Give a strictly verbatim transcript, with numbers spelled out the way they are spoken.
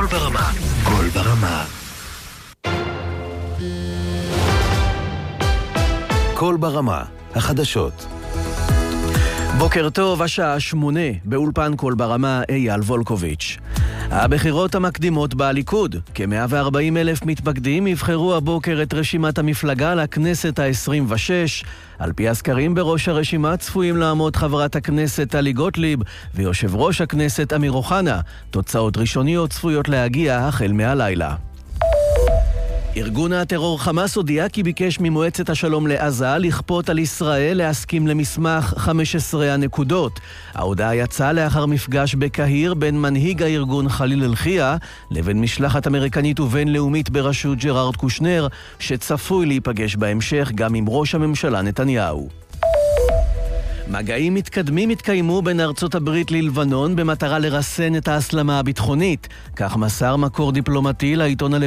קול ברמה. קול ברמה. קול ברמה. החדשות. בוקר טוב, השעה שמונה, באולפן קול ברמה, אייל וולקוביץ'. הבחירות המקדימות בליכוד, כ-מאה וארבעים אלף מתפקדים יבחרו הבוקר את רשימת המפלגה לכנסת ה-עשרים ושש. על פי הסקרים בראש הרשימה צפויים לעמוד חברת הכנסת טלי גוטליב ויושב ראש הכנסת אמיר אוחנה. תוצאות ראשוניות צפויות להגיע החל מהלילה. ארגון הטרור חמאס הודיע כי ביקש ממועצת השלום לעזה לכפות על ישראל להסכים למסמך חמש עשרה הנקודות. ההודעה יצאה לאחר מפגש בקהיר בין מנהיג הארגון חליל אל-חיה לבין משלחת אמריקנית ובינלאומית בראשות ג'רארד קושנר, שצפוי להיפגש בהמשך גם עם ראש הממשלה נתניהו. מגעים מתקדמים התקיימו בין ארצות הברית ללבנון במטרה לרסן את ההסלמה הביטחונית. כך מסר מקור דיפלומטי לעיתון